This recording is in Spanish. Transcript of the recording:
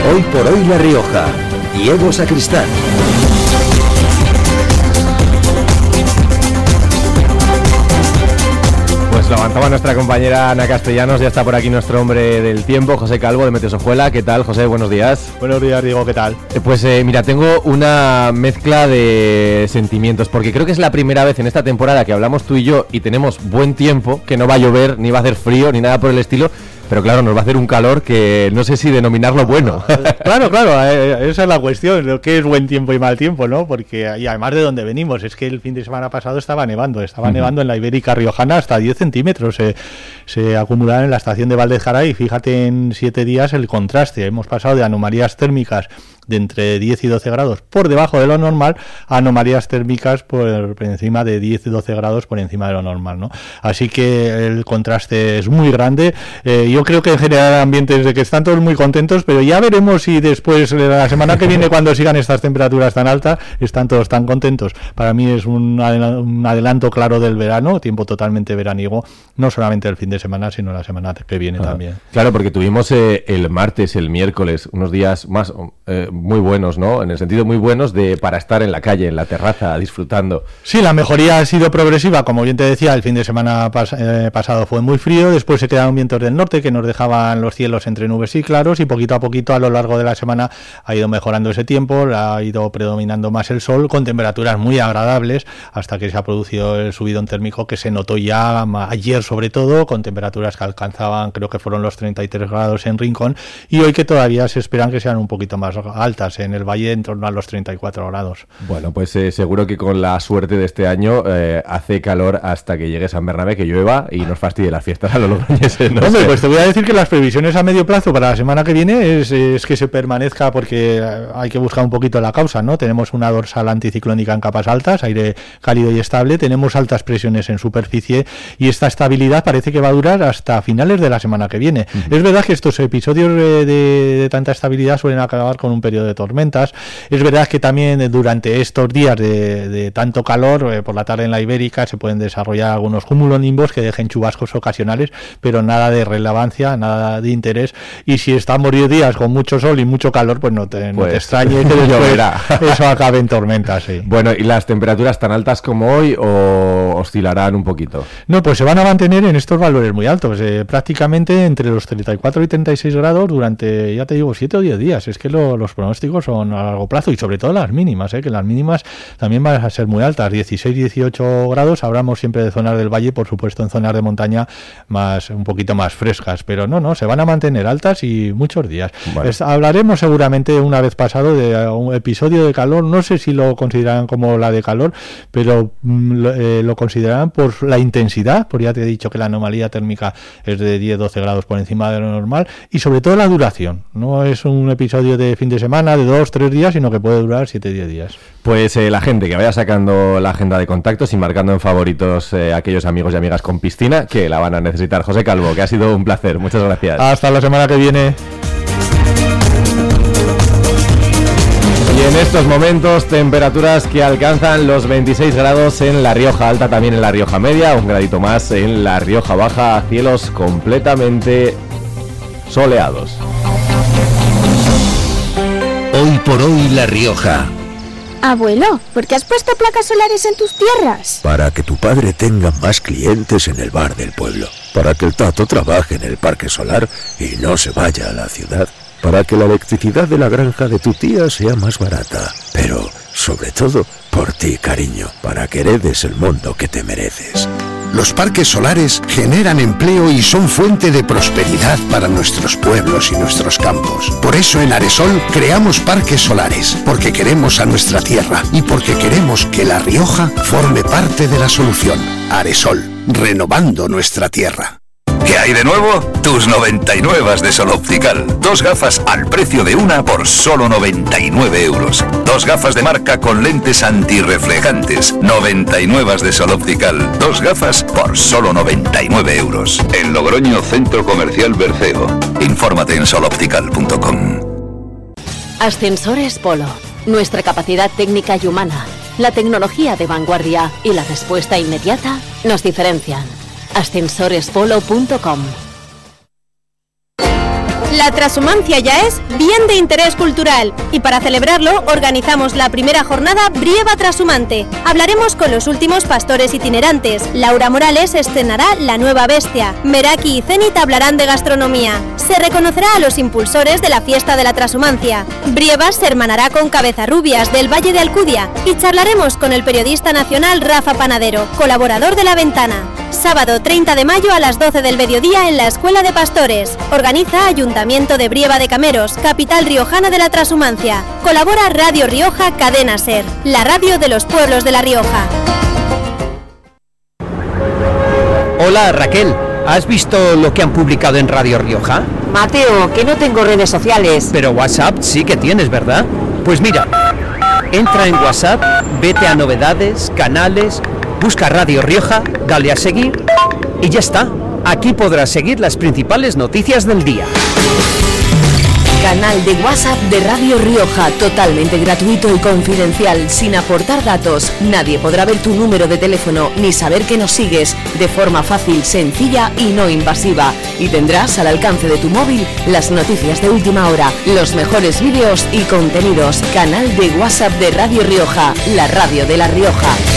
Hoy por hoy La Rioja. Diego Sacristán. Pues lo avanzaba nuestra compañera Ana Castellanos, ya está por aquí nuestro hombre del tiempo, José Calvo de Meteosojuela. ¿Qué tal, José? Buenos días. Buenos días, Diego, ¿qué tal? Pues mira, tengo una mezcla de sentimientos, porque creo que es la primera vez en esta temporada que hablamos tú y yo y tenemos buen tiempo, que no va a llover, ni va a hacer frío, ni nada por el estilo. Pero claro, nos va a hacer un calor que no sé si denominarlo bueno. Claro, esa es la cuestión, lo que es buen tiempo y mal tiempo, ¿no? Porque, y además de dónde venimos, es que el fin de semana pasado estaba nevando en la Ibérica Riojana hasta 10 centímetros, se acumularon en la estación de Valdejará y fíjate en 7 días el contraste, hemos pasado de anomalías térmicas de entre 10 y 12 grados por debajo de lo normal a anomalías térmicas por encima de 10 y 12 grados por encima de lo normal, ¿no? Así que el contraste es muy grande. Yo creo que en general el ambiente es de que están todos muy contentos, pero ya veremos si después, la semana que viene, cuando sigan estas temperaturas tan altas, están todos tan contentos. Para mí es un adelanto claro del verano, tiempo totalmente veraniego, no solamente el fin de semana, sino la semana que viene también. Claro, porque tuvimos el martes, el miércoles, unos días más muy buenos, ¿no? En el sentido muy buenos para estar en la calle, en la terraza, disfrutando. Sí, la mejoría ha sido progresiva, como bien te decía, el fin de semana pasado fue muy frío, después se quedaron vientos del norte que nos dejaban los cielos entre nubes y claros, y poquito a poquito a lo largo de la semana ha ido mejorando ese tiempo, ha ido predominando más el sol, con temperaturas muy agradables, hasta que se ha producido el subidón térmico que se notó ya ayer sobre todo, con temperaturas que alcanzaban, creo que fueron los 33 grados en Rincón, y hoy que todavía se esperan que sean un poquito más altas en el valle, en torno a los 34 grados. Bueno, pues seguro que con la suerte de este año hace calor hasta que llegue San Bernabé, que llueva y nos fastidie las fiestas a los logroñeses. No Hombre, pues te voy a decir que las previsiones a medio plazo para la semana que viene es que se permanezca, porque hay que buscar un poquito la causa, ¿no? Tenemos una dorsal anticiclónica en capas altas, aire cálido y estable, tenemos altas presiones en superficie y esta estabilidad parece que va a durar hasta finales de la semana que viene. Es verdad que estos episodios de tanta estabilidad suelen acabar con un periodo de tormentas. Es verdad que también durante estos días de tanto calor, por la tarde en la Ibérica se pueden desarrollar algunos cumulonimbos que dejen chubascos ocasionales, pero nada de relevancia, nada de interés, y si estamos 10 días con mucho sol y mucho calor, pues no te extrañe que después eso acabe en tormentas. Sí. Bueno, ¿y las temperaturas tan altas como hoy o oscilarán un poquito? No, pues se van a mantener en estos valores muy altos, prácticamente entre los 34 y 36 grados durante, ya te digo, 7 o 10 días. Es que los pronósticos son a largo plazo, y sobre todo las mínimas, que las mínimas también van a ser muy altas, 16, 18 grados, hablamos siempre de zonas del valle, por supuesto en zonas de montaña un poquito más frescas, pero no, se van a mantener altas y muchos días. Bueno. Hablaremos seguramente una vez pasado de un episodio de calor, no sé si lo considerarán como la de calor, pero lo considerarán por la intensidad, porque ya te he dicho que la anomalía térmica es de 10-12 grados por encima de lo normal, y sobre todo la duración, no es un episodio de fin de semana, de 2-3 días, sino que puede durar 7-10 días. Pues la gente que vaya sacando la agenda de contactos y marcando en favoritos aquellos amigos y amigas con piscina que la van a necesitar. José Calvo, que ha sido un placer, muchas gracias. Hasta la semana que viene. Y en estos momentos, temperaturas que alcanzan los 26 grados en La Rioja Alta, también en La Rioja Media, un gradito más en La Rioja Baja, cielos completamente soleados. Hoy por hoy La Rioja. Abuelo, ¿por qué has puesto placas solares en tus tierras? Para que tu padre tenga más clientes en el bar del pueblo. Para que el Tato trabaje en el parque solar y no se vaya a la ciudad. Para que la electricidad de la granja de tu tía sea más barata. Pero, sobre todo, por ti, cariño. Para que heredes el mundo que te mereces. Los parques solares generan empleo y son fuente de prosperidad para nuestros pueblos y nuestros campos. Por eso en Aresol creamos parques solares, porque queremos a nuestra tierra y porque queremos que La Rioja forme parte de la solución. Aresol, renovando nuestra tierra. ¿Qué hay de nuevo? Tus 99 de Sol Optical. 2 gafas al precio de una por solo 99 euros. 2 gafas de marca con lentes antirreflejantes. 99 de Sol Optical. 2 gafas por solo 99 euros. En Logroño, Centro Comercial Berceo. Infórmate en soloptical.com. Ascensores Polo. Nuestra capacidad técnica y humana, la tecnología de vanguardia y la respuesta inmediata nos diferencian. Ascensorespolo.com. La transhumancia ya es bien de interés cultural y para celebrarlo organizamos la primera jornada Brieva Transhumante. Hablaremos con los últimos pastores itinerantes. Laura Morales estrenará La Nueva Bestia. Meraki y Zenit hablarán de gastronomía. Se reconocerá a los impulsores de la fiesta de la transhumancia. Brieva se hermanará con Cabezarrubias del Valle de Alcudia y charlaremos con el periodista nacional Rafa Panadero, colaborador de La Ventana. Sábado 30 de mayo a las 12 del mediodía en la Escuela de Pastores. Organiza Ayuntamiento de Brieva de Cameros, capital riojana de la transhumancia. Colabora Radio Rioja Cadena Ser, la radio de los pueblos de La Rioja. Hola Raquel, ¿has visto lo que han publicado en Radio Rioja? Mateo, que no tengo redes sociales. Pero WhatsApp sí que tienes, ¿verdad? Pues mira, entra en WhatsApp, vete a novedades, canales, busca Radio Rioja, dale a seguir y ya está. Aquí podrás seguir las principales noticias del día. Canal de WhatsApp de Radio Rioja, totalmente gratuito y confidencial, sin aportar datos. Nadie podrá ver tu número de teléfono ni saber que nos sigues, de forma fácil, sencilla y no invasiva. Y tendrás al alcance de tu móvil las noticias de última hora, los mejores vídeos y contenidos. Canal de WhatsApp de Radio Rioja, la radio de La Rioja.